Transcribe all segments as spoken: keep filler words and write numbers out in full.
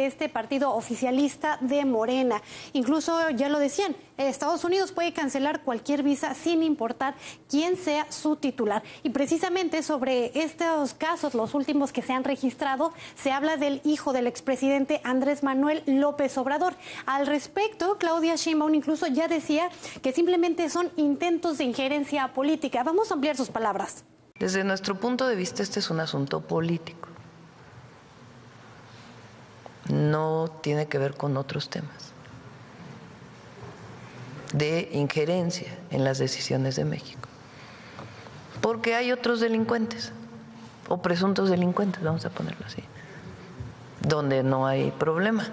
de este partido oficialista de Morena. Incluso ya lo decían, Estados Unidos puede cancelar cualquier visa sin importar quién sea su titular. Y precisamente sobre estos casos, los últimos que se han registrado, se habla del hijo del expresidente Andrés Manuel López Obrador. Al respecto, Claudia Sheinbaum incluso ya decía que simplemente son intentos de injerencia política. Vamos a ampliar sus palabras. Desde nuestro punto de vista, este es un asunto político. No tiene que ver con otros temas de injerencia en las decisiones de México. Porque hay otros delincuentes, o presuntos delincuentes, vamos a ponerlo así, donde no hay problema.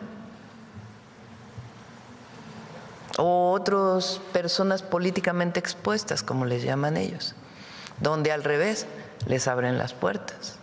O otras personas políticamente expuestas, como les llaman ellos, donde al revés les abren las puertas.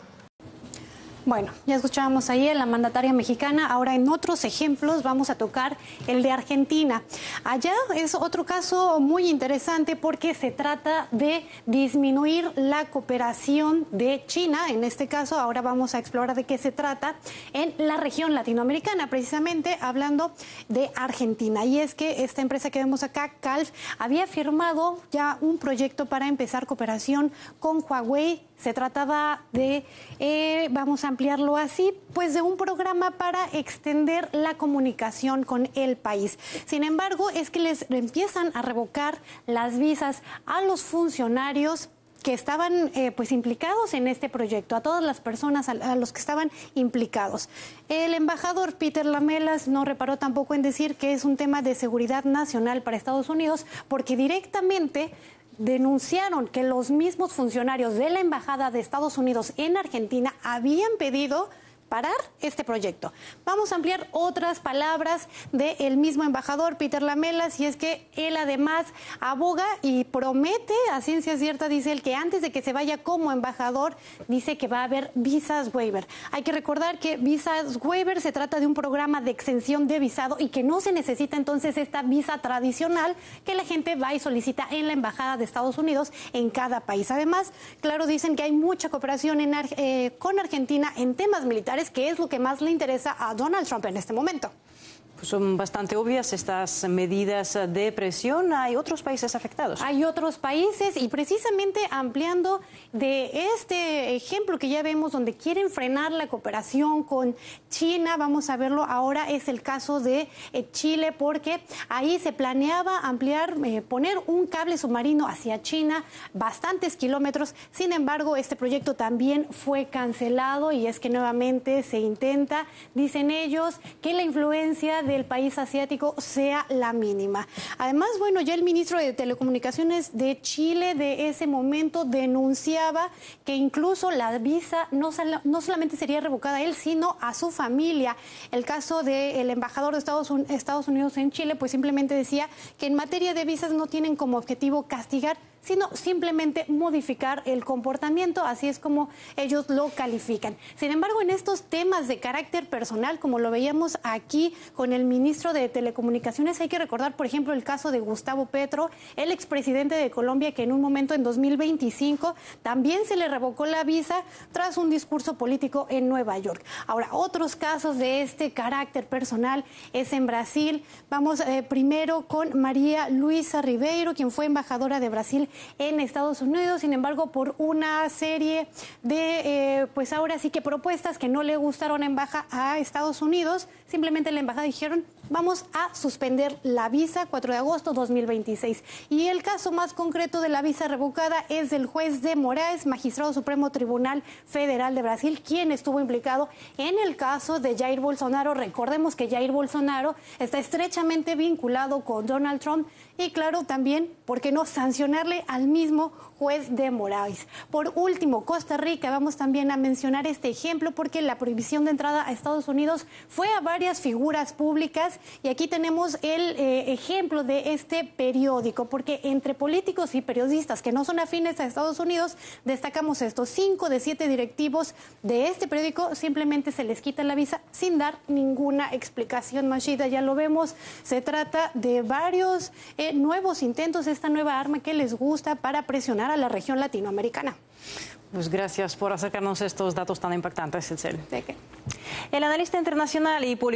Bueno, ya escuchábamos ahí a la mandataria mexicana. Ahora en otros ejemplos vamos a tocar el de Argentina. Allá es otro caso muy interesante porque se trata de disminuir la cooperación de China. En este caso ahora vamos a explorar de qué se trata en la región latinoamericana, precisamente hablando de Argentina. Y es que esta empresa que vemos acá, Calf, había firmado ya un proyecto para empezar cooperación con Huawei. Se trataba de, eh, vamos a ampliarlo así, pues de un programa para extender la comunicación con el país. Sin embargo, es que les empiezan a revocar las visas a los funcionarios que estaban eh, pues implicados en este proyecto, a todas las personas, a, a los que estaban implicados. El embajador Peter Lamelas no reparó tampoco en decir que es un tema de seguridad nacional para Estados Unidos, porque directamente denunciaron que los mismos funcionarios de la Embajada de Estados Unidos en Argentina habían pedido parar este proyecto. Vamos a ampliar otras palabras del mismo embajador Peter Lamelas, y es que él además aboga y promete a ciencia cierta, dice él, que antes de que se vaya como embajador, dice que va a haber visas waiver. Hay que recordar que visas waiver se trata de un programa de exención de visado y que no se necesita entonces esta visa tradicional que la gente va y solicita en la Embajada de Estados Unidos en cada país. Además, claro, dicen que hay mucha cooperación en, eh, con Argentina en temas militares, que es lo que más le interesa a Donald Trump en este momento. Pues son bastante obvias estas medidas de presión. ¿Hay otros países afectados? Hay otros países, y precisamente ampliando de este ejemplo que ya vemos donde quieren frenar la cooperación con China, vamos a verlo ahora, es el caso de eh, Chile, porque ahí se planeaba ampliar, eh, poner un cable submarino hacia China, bastantes kilómetros. Sin embargo, este proyecto también fue cancelado, y es que nuevamente se intenta, dicen ellos, que la influencia del país asiático sea la mínima. Además, bueno, ya el ministro de Telecomunicaciones de Chile de ese momento denunciaba que incluso la visa no, no solamente sería revocada a él, sino a su familia. El caso del embajador de Estados, Estados Unidos en Chile, pues simplemente decía que en materia de visas no tienen como objetivo castigar, sino simplemente modificar el comportamiento, así es como ellos lo califican. Sin embargo, en estos temas de carácter personal, como lo veíamos aquí con el ministro de Telecomunicaciones, hay que recordar, por ejemplo, el caso de Gustavo Petro, el expresidente de Colombia, que en un momento en dos mil veinticinco también se le revocó la visa tras un discurso político en Nueva York. Ahora, otros casos de este carácter personal es en Brasil. Vamos eh, primero con María Luisa Ribeiro, quien fue embajadora de Brasil en Estados Unidos. Sin embargo, por una serie de, eh, pues ahora sí que propuestas que no le gustaron en baja a Estados Unidos, simplemente la embajada dijeron, vamos a suspender la visa cuatro de agosto de dos mil veintiséis. Y el caso más concreto de la visa revocada es del juez de Moraes, magistrado Supremo Tribunal Federal de Brasil, quien estuvo implicado en el caso de Jair Bolsonaro. Recordemos que Jair Bolsonaro está estrechamente vinculado con Donald Trump, y claro, también, ¿por qué no sancionarle al mismo juez de Moraes? Por último, Costa Rica, vamos también a mencionar este ejemplo porque la prohibición de entrada a Estados Unidos fue a varias figuras públicas, y aquí tenemos el eh, ejemplo de este periódico, porque entre políticos y periodistas que no son afines a Estados Unidos, destacamos estos cinco de siete directivos de este periódico simplemente se les quita la visa sin dar ninguna explicación. Mashida, ya lo vemos, se trata de varios eh, nuevos intentos, esta nueva arma que les gusta para presionar a la región latinoamericana. Pues gracias por acercarnos estos datos tan impactantes, Itzel. ¿De qué? El analista internacional y político